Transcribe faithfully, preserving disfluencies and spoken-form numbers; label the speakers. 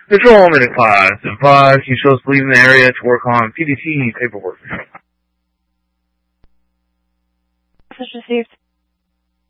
Speaker 1: Patrolman in class. Advised he chose to leave the area to work on P D T paperwork.
Speaker 2: Message received.